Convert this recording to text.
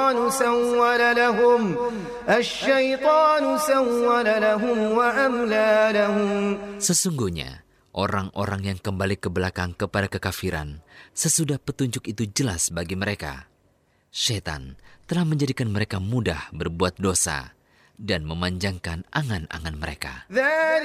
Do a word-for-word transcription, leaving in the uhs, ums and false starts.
الشيطان سول لهم الشيطان سول لهم وأملى لهم. Sesungguhnya orang-orang yang kembali ke belakang kepada kekafiran sesudah petunjuk itu jelas bagi mereka. Setan telah menjadikan mereka mudah berbuat dosa dan memanjangkan angan-angan mereka.